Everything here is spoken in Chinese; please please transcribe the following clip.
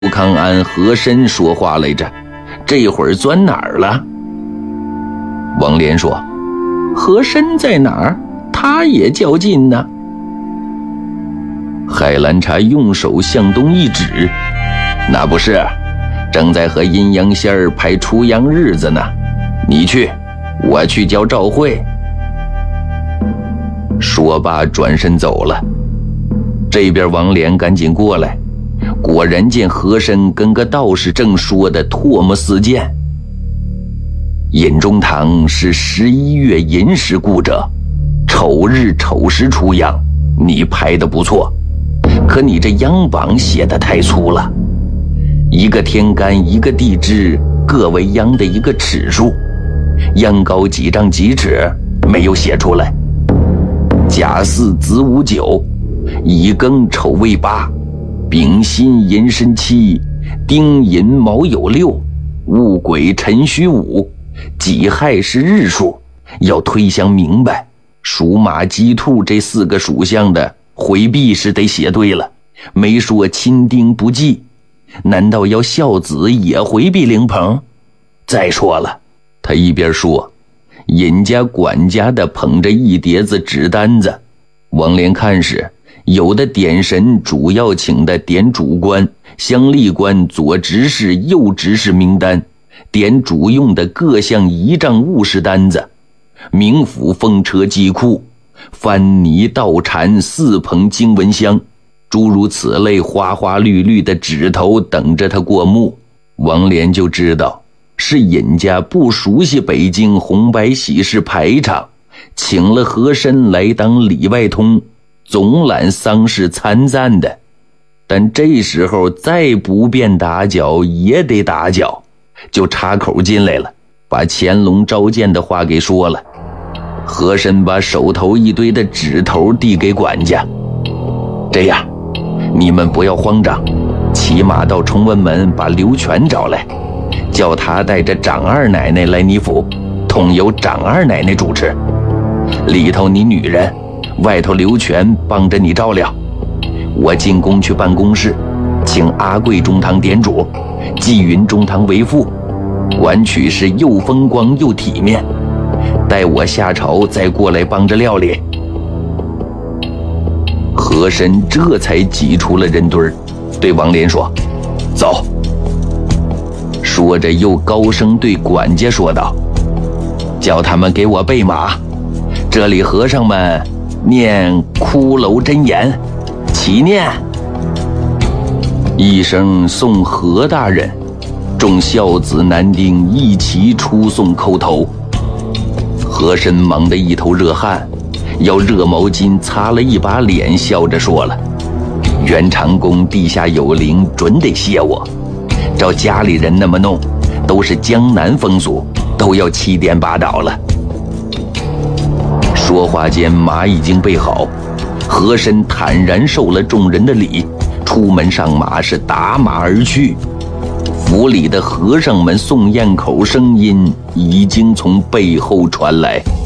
吴康安和珅说话来着，这会儿钻哪儿了？王莲说：和珅在哪儿？他也较劲呢。海兰察用手向东一指，那不是，正在和阴阳仙儿排出阳日子呢。你去，我去叫赵慧。说罢转身走了。这边王莲赶紧过来，果然见和珅跟个道士正说的唾沫四溅。尹中堂是11月寅时故者，丑日丑时出阳，你排得不错，可你这阳榜写得太粗了，一个天干一个地支各为阳的一个尺数，阳高几丈几尺没有写出来。甲巳子午9，乙庚丑未8，丙辛寅申7，丁寅卯酉6，戊癸辰戌5，己亥是日数，要推详明白。属马鸡兔这4个属相的回避是得写对了，没说亲丁不忌，难道要孝子也回避灵棚？再说了，他一边说，尹家管家的捧着一叠子纸单子，王莲看时，有的点神主要请的点主官、乡吏官左执事、右执事名单，点主用的各项仪仗务事单子，冥府风车机库、翻泥倒禅4棚经文箱，诸如此类花花绿绿的纸头等着他过目。王莲就知道是尹家不熟悉北京红白喜事排场，请了和珅来当里外通，总揽丧事参赞的。但这时候再不便打搅也得打搅，就插口进来了，把乾隆召见的话给说了。和珅把手头一堆的纸头递给管家，这样，你们不要慌张，骑马到崇文门把刘全找来，叫他带着长二奶奶来你府，统由长二奶奶主持。里头你女人，外头刘全帮着你照料。我进宫去办公室，请阿贵中堂点主，纪云中堂为副，管取是又风光又体面。待我下朝再过来帮着料理。和珅这才挤出了人堆，对王莲说：走。说着又高声对管家说道：叫他们给我备马，这里和尚们念骷髅真言，齐念。一声送何大人，众孝子男丁一齐出送叩头。和珅忙得一头热汗，要热毛巾擦了一把脸，笑着说了：元长公地下有灵，准得谢我。照家里人那么弄，都是江南风俗，都要7颠8倒了。说话间，马已经备好，和珅坦然受了众人的礼，出门上马是打马而去。府里的和尚们送雁口声音已经从背后传来。